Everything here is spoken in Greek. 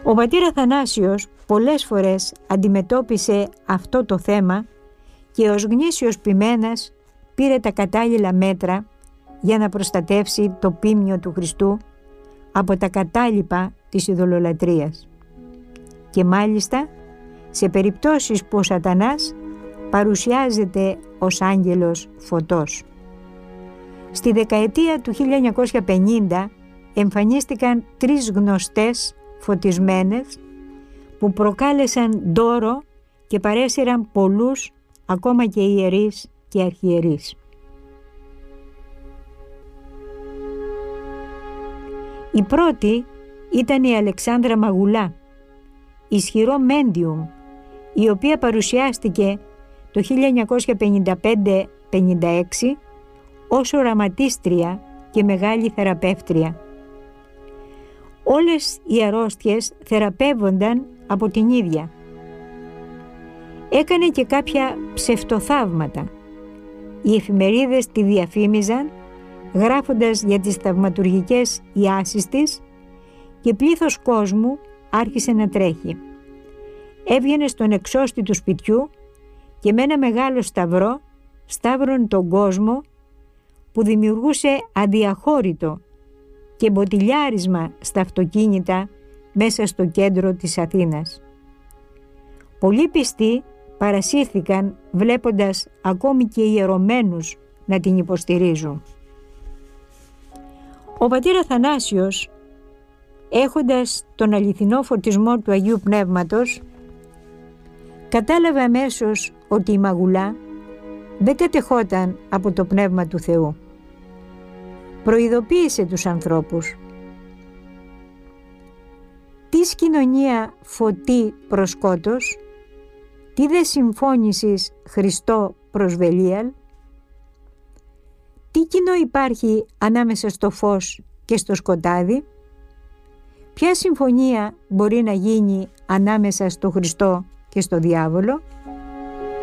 Ο πατήρ Αθανάσιος πολλές φορές αντιμετώπισε αυτό το θέμα και ως γνήσιος ποιμένας πήρε τα κατάλληλα μέτρα για να προστατεύσει το ποίμνιο του Χριστού από τα κατάλοιπα της ειδωλολατρίας. Και μάλιστα σε περιπτώσεις που ο Σατανάς παρουσιάζεται ως άγγελος φωτός. Στη δεκαετία του 1950 εμφανίστηκαν 3 γνωστές φωτισμένες που προκάλεσαν ντόρο και παρέσυραν πολλούς, ακόμα και ιερείς και αρχιερείς. Η πρώτη ήταν η Αλεξάνδρα Μαγουλά, ισχυρό μέντιουμ, η οποία παρουσιάστηκε το 1955-56 ως οραματίστρια και μεγάλη θεραπεύτρια. Όλες οι αρρώστιες θεραπεύονταν από την ίδια. Έκανε και κάποια ψευτοθαύματα. Οι εφημερίδες τη διαφήμιζαν γράφοντας για τις θαυματουργικές ιάσεις της και πλήθος κόσμου άρχισε να τρέχει. Έβγαινε στον εξώστη του σπιτιού και με ένα μεγάλο σταυρό σταύρωνε τον κόσμο, που δημιουργούσε αδιαχώρητο και μποτιλιάρισμα στα αυτοκίνητα μέσα στο κέντρο της Αθήνας. Πολλοί πιστοί παρασύρθηκαν βλέποντας ακόμη και ιερωμένους να την υποστηρίζουν. Ο πατήρ Αθανάσιος, έχοντας τον αληθινό φωτισμό του Αγίου Πνεύματος, κατάλαβε αμέσως ότι η Μαγουλά δεν κατεχόταν από το Πνεύμα του Θεού. Προειδοποίησε τους ανθρώπους: «Τι κοινωνία φωτί προς σκότος, τι δε συμφώνησης Χριστό προς Βελίαλ, τι κοινό υπάρχει ανάμεσα στο φως και στο σκοτάδι, ποια συμφωνία μπορεί να γίνει ανάμεσα στο Χριστό και στο διάβολο?»